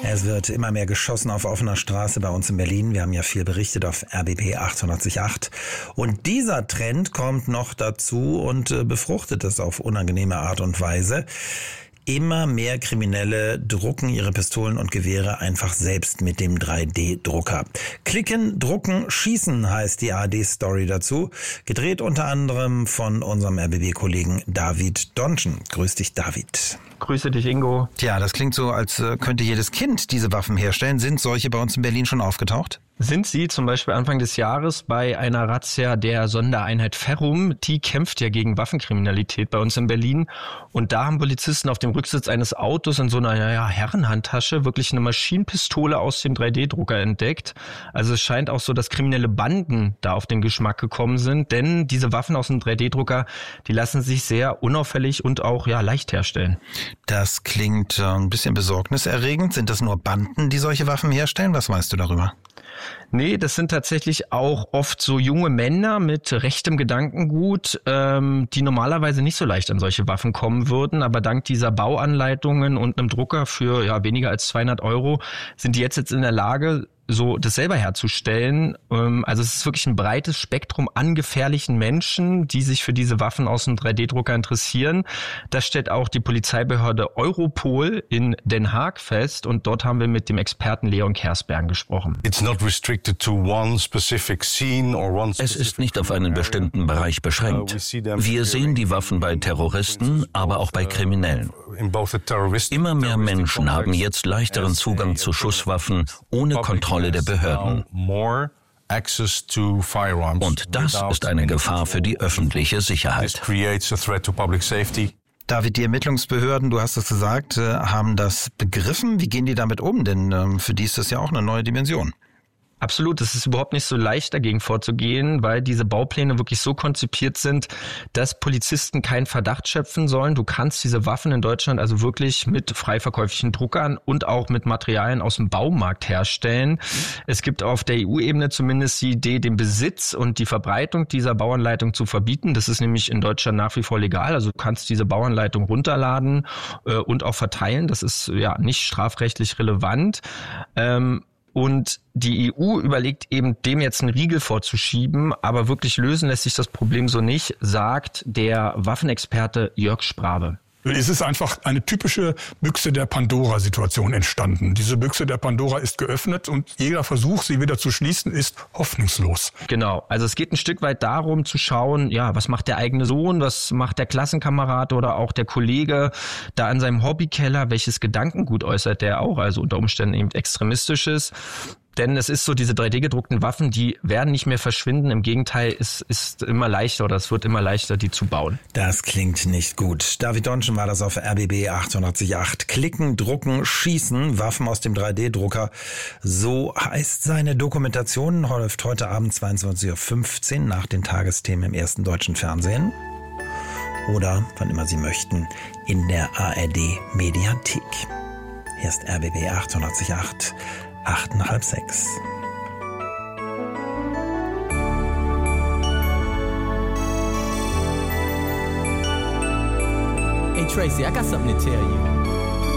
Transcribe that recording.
Es wird immer mehr geschossen auf offener Straße bei uns in Berlin. Wir haben ja viel berichtet auf RBB 888. Und dieser Trend kommt noch dazu und befruchtet es auf unangenehme Art und Weise. Immer mehr Kriminelle drucken ihre Pistolen und Gewehre einfach selbst mit dem 3D-Drucker. Klicken, drucken, schießen heißt die ARD-Story dazu. Gedreht unter anderem von unserem RBB-Kollegen David Donschen. Grüß dich, David. Grüße dich, Ingo. Tja, das klingt so, als könnte jedes Kind diese Waffen herstellen. Sind solche bei uns in Berlin schon aufgetaucht? Sind sie zum Beispiel Anfang des Jahres bei einer Razzia der Sondereinheit Ferrum, die kämpft ja gegen Waffenkriminalität bei uns in Berlin. Und da haben Polizisten auf dem Rücksitz eines Autos in so einer Herrenhandtasche wirklich eine Maschinenpistole aus dem 3D-Drucker entdeckt. Also es scheint auch so, dass kriminelle Banden da auf den Geschmack gekommen sind, denn diese Waffen aus dem 3D-Drucker, die lassen sich sehr unauffällig und auch leicht herstellen. Das klingt ein bisschen besorgniserregend. Sind das nur Banden, die solche Waffen herstellen? Was weißt du darüber? Nee, das sind tatsächlich auch oft so junge Männer mit rechtem Gedankengut, die normalerweise nicht so leicht an solche Waffen kommen würden. Aber dank dieser Bauanleitungen und einem Drucker für weniger als 200 € sind die jetzt in der Lage, so das selber herzustellen. Also es ist wirklich ein breites Spektrum an gefährlichen Menschen, die sich für diese Waffen aus dem 3D-Drucker interessieren. Das stellt auch die Polizeibehörde Europol in Den Haag fest und dort haben wir mit dem Experten Leon Kersberg gesprochen. Es ist nicht auf einen bestimmten Bereich beschränkt. Wir sehen die Waffen bei Terroristen, aber auch bei Kriminellen. Immer mehr Menschen haben jetzt leichteren Zugang zu Schusswaffen ohne Kontrolle der Behörden. Und das ist eine Gefahr für die öffentliche Sicherheit. David, die Ermittlungsbehörden, du hast es gesagt, haben das begriffen. Wie gehen die damit um? Denn für die ist das ja auch eine neue Dimension. Absolut, es ist überhaupt nicht so leicht dagegen vorzugehen, weil diese Baupläne wirklich so konzipiert sind, dass Polizisten keinen Verdacht schöpfen sollen. Du kannst diese Waffen in Deutschland also wirklich mit frei verkäuflichen Druckern und auch mit Materialien aus dem Baumarkt herstellen. Es gibt auf der EU-Ebene zumindest die Idee, den Besitz und die Verbreitung dieser Bauanleitung zu verbieten. Das ist nämlich in Deutschland nach wie vor legal. Also du kannst diese Bauanleitung runterladen und auch verteilen. Das ist nicht strafrechtlich relevant. Und die EU überlegt eben, dem jetzt einen Riegel vorzuschieben, aber wirklich lösen lässt sich das Problem so nicht, sagt der Waffenexperte Jörg Sprabe. Es ist einfach eine typische Büchse der Pandora-Situation entstanden. Diese Büchse der Pandora ist geöffnet und jeder Versuch, sie wieder zu schließen, ist hoffnungslos. Genau, also es geht ein Stück weit darum zu schauen, was macht der eigene Sohn, was macht der Klassenkamerad oder auch der Kollege da in seinem Hobbykeller, welches Gedankengut äußert der auch, also unter Umständen eben extremistisches. Denn es ist so, diese 3D-gedruckten Waffen, die werden nicht mehr verschwinden. Im Gegenteil, es ist immer leichter oder es wird immer leichter, die zu bauen. Das klingt nicht gut. David Donschen war das auf RBB 888. Klicken, drucken, schießen, Waffen aus dem 3D-Drucker. So heißt seine Dokumentation. Läuft heute Abend 22.15 Uhr nach den Tagesthemen im ersten deutschen Fernsehen. Oder, wann immer Sie möchten, in der ARD-Mediathek. Hier ist RBB 888. 5:08. Hey Tracy, I got something to tell you.